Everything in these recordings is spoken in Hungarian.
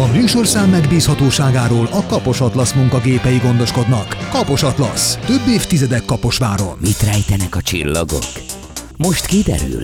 A műsorszám megbízhatóságáról a Kapos Atlasz munkagépei gondoskodnak. Kapos Atlasz. Több évtizedek Kaposváron. Mit rejtenek a csillagok? Most kiderül.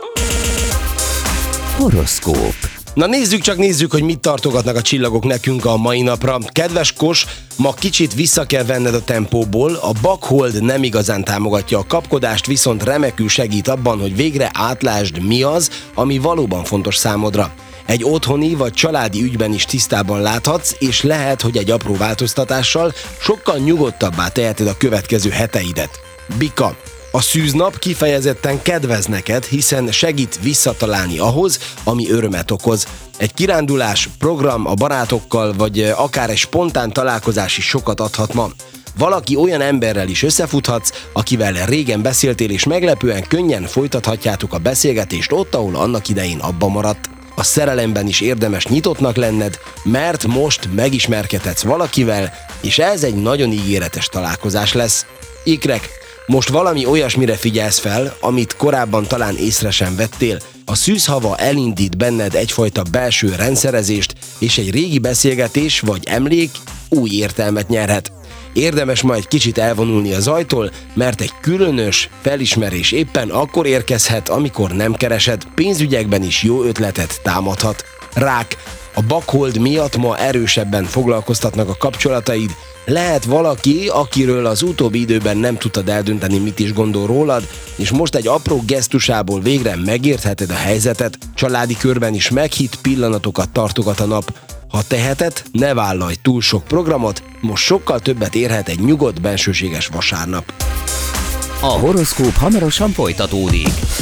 Horoszkóp. Na nézzük, hogy mit tartogatnak a csillagok nekünk a mai napra. Kedves Kos, ma kicsit vissza kell venned a tempóból, a bakhold nem igazán támogatja a kapkodást, viszont remekül segít abban, hogy végre átlásd, mi az, ami valóban fontos számodra. Egy otthoni vagy családi ügyben is tisztában láthatsz, és lehet, hogy egy apró változtatással sokkal nyugodtabbá teheted a következő heteidet. Bika. A szűznap kifejezetten kedvez neked, hiszen segít visszatalálni ahhoz, ami örömet okoz. Egy kirándulás, program a barátokkal, vagy akár egy spontán találkozás is sokat adhat ma. Valaki olyan emberrel is összefuthatsz, akivel régen beszéltél, és meglepően könnyen folytathatjátok a beszélgetést ott, ahol annak idején abba maradt. A szerelemben is érdemes nyitottnak lenned, mert most megismerkedhetsz valakivel, és ez egy nagyon ígéretes találkozás lesz. Ikrek. Most valami olyasmire figyelsz fel, amit korábban talán észre sem vettél. A szűzhava elindít benned egyfajta belső rendszerezést, és egy régi beszélgetés vagy emlék új értelmet nyerhet. Érdemes majd kicsit elvonulni az ajtól, mert egy különös felismerés éppen akkor érkezhet, amikor nem keresed, pénzügyekben is jó ötletet támadhat. Rák. A bakhold miatt ma erősebben foglalkoztatnak a kapcsolataid. Lehet valaki, akiről az utóbbi időben nem tudtad eldönteni, mit is gondol rólad, és most egy apró gesztusából végre megértheted a helyzetet, családi körben is meghitt pillanatokat tartogat a nap. Ha teheted, ne vállalj túl sok programot, most sokkal többet érhet egy nyugodt, bensőséges vasárnap. A horoszkóp hamarosan folytatódik.